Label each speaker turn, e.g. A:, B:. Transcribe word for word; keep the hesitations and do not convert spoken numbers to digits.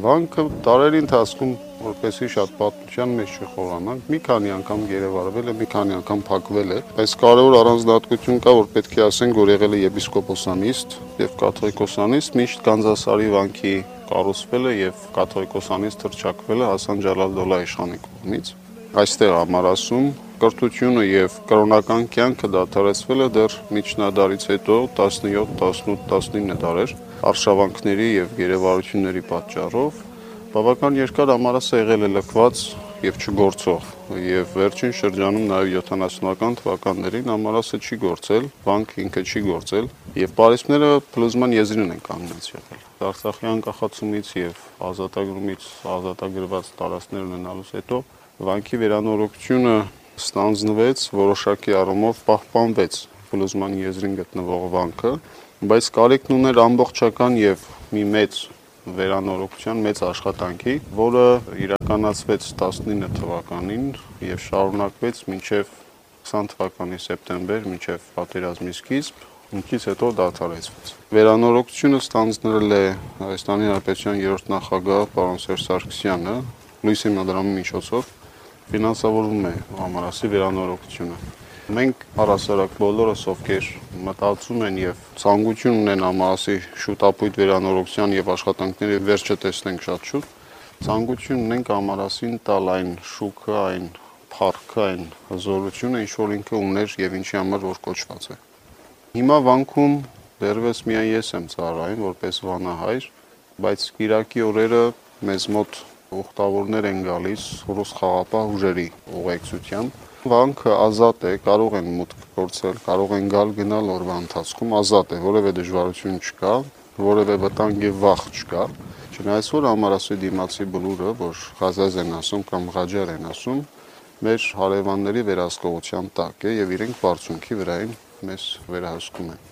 A: Վանքը տարերի ընթացքում որպեսզի շատ պատմության մեջ չխորանանք, մի քանի անգամ գերեվարվել է, մի քանի անգամ փակվել է, բայց կարևոր առանձնահատկություն կա, որ պետք է ասենք, որ եղել է եպիսկոպոսանիստ եւ կաթողիկոսանիստ, միշտ Գանձասարի վանքի կառուցվել է եւ կաթողիկոսանիստ հռչակվել է Հասան Ջալալ-Դոլա իշխանի կողմից։ Այստեղ ամառասում կրթությունը եւ կրոնական կյանքը դադարեցվել է դեռ միջնադարից հետո տասնյոթ, տասնութ, տասնինը դարեր արշավանքների եւ գերեվարությունների պատճառով բավական երկար ամառասը եղել է լքված եւ չգործող եւ վերջին շրջանում նաեւ յոթանասունական թվականներին ամառասը չի գործել, վանքը ինքը չի գործել եւ պարիսպները փլուզման եզրին են կանգնած եղել։ Արցախի անկախացումից եւ ազատագրումից ազատագրված տարածքներ ունենալուց հետո վանքի վերանորոգությունը ստանձնվեց, որոշակի առումով պահպանվեց փլուզման եզրին գտնվող վանքը, բայց կարիքն ուներ ամբողջական եւ մի մեծ վերանորոգության, մեծ աշխատանքի, որը իրականացվեց տասնինը թվականին եւ շարունակվեց մինչեւ քսան թվականի սեպտեմբեր, մինչեւ պատերազմի սկիզբ, ինքից հետո դադարեցվեց։ Վերանորոգությունը ստանձնել է Հայաստանի Հանրապետության երրորդ նախագահ պարոն Սերժ Սարգսյանը, լույս հիմնադրամի միջոցով ֆինանսավորում է ամառասի վերանորոգությունը։ Մենք առասարակ բոլորս, ովքեր մտածում են եւ ցանկություն ունեն ամառասի շուտապույտ վերանորոգության եւ աշխատանքների վերջը տեսնենք շատ շուտ, ցանկություն ունենք ամառասին տալ այն շուքը, այն փառքը, այն հզորությունը, ինչ որ ինքը ուներ եւ ինչի համար որ կոչված է։ Հիմա վանքում դեռևս միայն ես եմ ծառայում որպես վանահայր, բայց Կիրակի օրերը մեզ մոտ ուխտավորներ են գալիս ռուս խաղապահ ուժերի ուղեկցությամբ։ Վանքը ազատ է, կարող են մուտք գործել, կարող են գալ գնալ օրվա ընթացքում, ազատ է, որևէ դժվարություն չկա, որևէ վտանգ եւ վախ չկա։ Չնայած որ ամառասի դիմացի բլուրը, որ Ղազազ են ասում կամ Ղաջար են ասում, մեր հարևանների վերահսկողության տակ է եւ իրենք բարձունքի վրային մեզ վերահսկում են։